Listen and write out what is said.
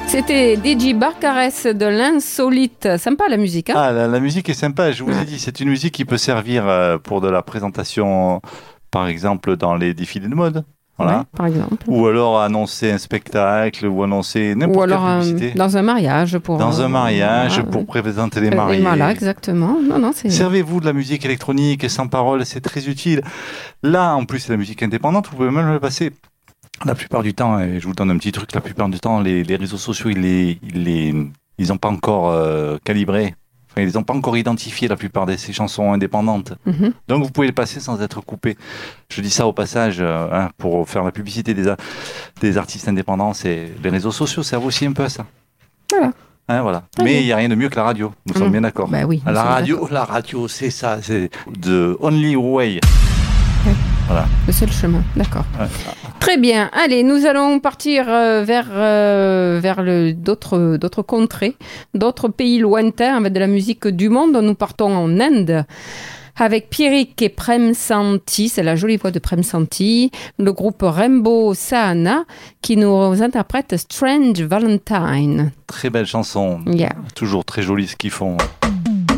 C'était DJ Barcarès de l'Insolite. Sympa la musique, hein? Ah, la musique est sympa, je vous ai dit, c'est une musique qui peut servir pour de la présentation, par exemple, dans les défilés de mode. Voilà. Ouais, par exemple. Ou alors annoncer un spectacle, ou annoncer n'importe quelle publicité. Dans un mariage. Pour présenter les mariés. Voilà, exactement. Non, Servez-vous de la musique électronique sans parole, c'est très utile. Là, en plus, c'est la musique indépendante, vous pouvez même le passer. La plupart du temps, et je vous donne un petit truc, la plupart du temps, les réseaux sociaux, ils n'ont pas encore calibré. Enfin, ils n'ont pas encore identifié la plupart de ces chansons indépendantes. Mm-hmm. Donc, vous pouvez les passer sans être coupé. Je dis ça au passage, pour faire la publicité des artistes indépendants. Les réseaux sociaux servent aussi un peu à ça. Voilà. Voilà. Mais il n'y a rien de mieux que la radio. Nous sommes bien d'accord. Bah oui, la radio, c'est ça. C'est the only way. Ouais. Voilà. Le seul chemin, d'accord. Ouais. Très bien. Allez, nous allons partir vers d'autres contrées, d'autres pays lointains avec de la musique du monde. Nous partons en Inde avec Pierrick et Prem Santi, c'est la jolie voix de Prem Santi, le groupe Rainbow Sahana qui nous interprète Strange Valentine. Très belle chanson, toujours très jolie ce qu'ils font.